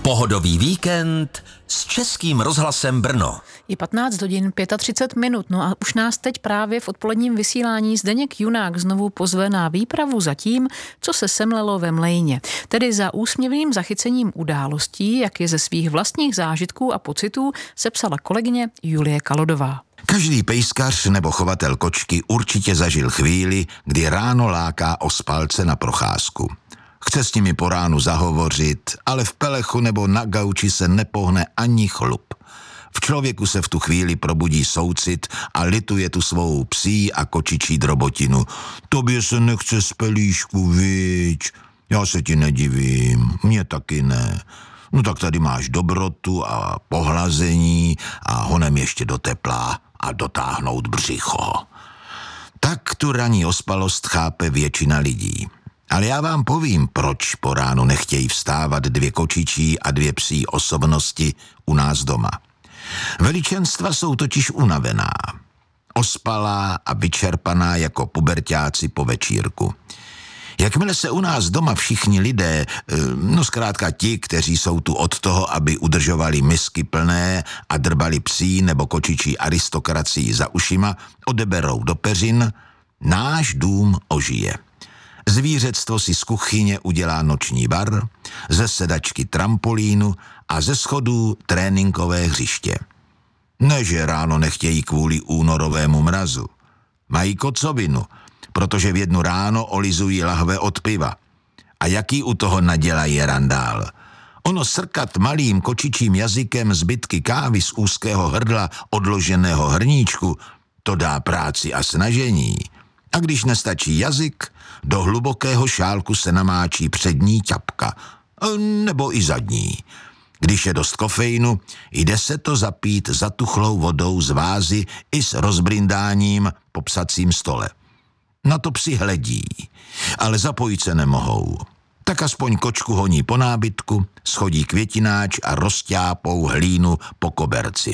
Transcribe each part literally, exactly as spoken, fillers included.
Pohodový víkend s Českým rozhlasem Brno. Je patnáct hodin třicet pět minut, no a už nás teď právě v odpoledním vysílání Zdeněk Junák znovu pozve na výpravu za tím, co se semlelo ve Mlejně. Tedy za úsměvným zachycením událostí, jak je ze svých vlastních zážitků a pocitů sepsala kolegyně Julie Kalodová. Každý pejskař nebo chovatel kočky určitě zažil chvíli, kdy ráno láká ospalce na procházku. Chce s nimi po ránu zahovořit, ale v pelechu nebo na gauči se nepohne ani chlup. V člověku se v tu chvíli probudí soucit a lituje tu svou psí a kočičí drobotinu. Tobě se nechce z pelíšku, viď? Já se ti nedivím, mně taky ne. No tak tady máš dobrotu a pohlazení a honem ještě do tepla a dotáhnout břicho. Tak tu ranní ospalost chápe většina lidí. Ale já vám povím, proč po ránu nechtějí vstávat dvě kočičí a dvě psí osobnosti u nás doma. Veličenstva jsou totiž unavená, ospalá a vyčerpaná jako puberťáci po večírku. Jakmile se u nás doma všichni lidé, no zkrátka ti, kteří jsou tu od toho, aby udržovali misky plné a drbali psí nebo kočičí aristokracii za ušima, odeberou do peřin, náš dům ožije. Zvířectvo si z kuchyně udělá noční bar, ze sedačky trampolínu a ze schodů tréninkové hřiště. Ne, že ráno nechtějí kvůli únorovému mrazu. Mají kocovinu, protože v jednu ráno olizují lahve od piva. A jaký u toho nadělají randál? Ono srkat malým kočičím jazykem zbytky kávy z úzkého hrdla odloženého hrníčku, to dá práci a snažení. A když nestačí jazyk, do hlubokého šálku se namáčí přední ťapka, nebo i zadní. Když je dost kofeinu, jde se to zapít zatuchlou vodou z vázy i s rozbrindáním po psacím stole. Na to psi hledí, ale zapojit se nemohou. Tak aspoň kočku honí po nábytku, schodí květináč a rozťápou hlínu po koberci.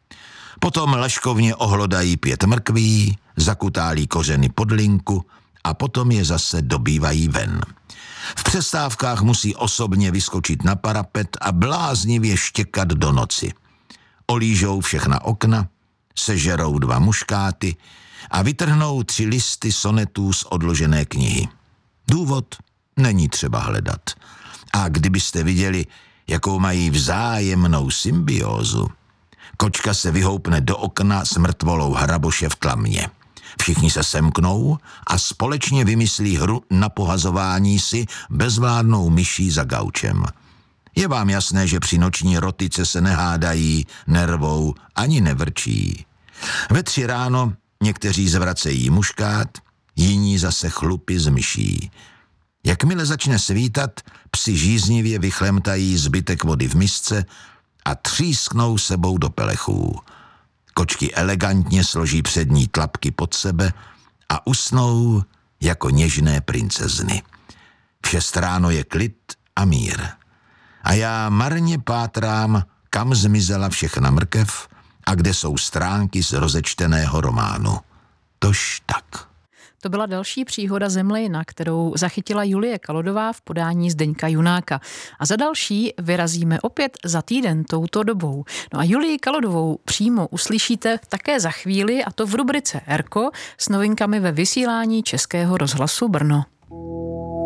Potom laškovně ohlodají pět mrkví, zakutálí kořeny pod linku a potom je zase dobývají ven. V přestávkách musí osobně vyskočit na parapet a bláznivě štěkat do noci. Olížou všechna okna, sežerou dva muškáty a vytrhnou tři listy sonetů z odložené knihy. Důvod není třeba hledat. A kdybyste viděli, jakou mají vzájemnou symbiózu. Kočka se vyhoupne do okna s mrtvolou hraboše v tlamě. Všichni se semknou a společně vymyslí hru na pohazování si bezvládnou myší za gaučem. Je vám jasné, že při noční rotice se nehádají, nervou ani nevrčí. Ve tři ráno někteří zvracejí muškát, jiní zase chlupy z myší. Jakmile začne svítat, psi žíznivě vychlemtají zbytek vody v misce a třísknou sebou do pelechů. Kočky elegantně složí přední tlapky pod sebe a usnou jako něžné princezny. V šest ráno je klid a mír. A já marně pátrám, kam zmizela všechna mrkev a kde jsou stránky z rozečteného románu. Tož tak. To byla další příhoda ze Mlejna, kterou zachytila Julie Kalodová v podání Zdeňka Junáka. A za další vyrazíme opět za týden touto dobou. No a Julii Kalodovou přímo uslyšíte také za chvíli, a to v rubrice Erko s novinkami ve vysílání Českého rozhlasu Brno.